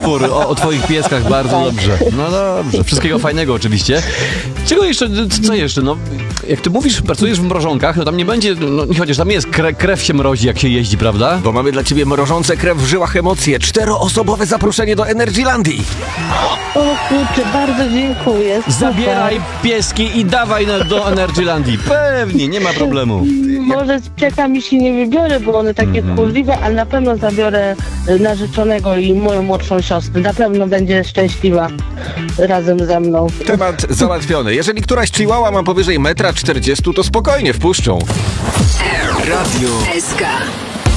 utwór o twoich pieskach, bardzo dobrze. No dobrze, wszystkiego fajnego oczywiście. Czego jeszcze, co jeszcze? No, jak ty mówisz, pracujesz w mrożonkach, no tam nie będzie, no chociaż tam jest, krew się mrozi, jak się jeździ, prawda? Bo mamy dla ciebie mrożące krew w żyłach emocje. 4-osobowe zaproszenie do Energylandii. O kurczę, bardzo dziękuję. Super. Zabieraj pieski i dawaj do Energylandii. Pewnie, nie ma problemu. Może z piekami się nie wybiorę, bo one takie kurliwe, ale na pewno zabiorę narzeczonego i moją młodszą siostrę. Na pewno będzie szczęśliwa razem ze mną. Temat załatwiony. Jeżeli któraś chihuahua ma powyżej 1,40 m, to spokojnie wpuszczą. Radio SK.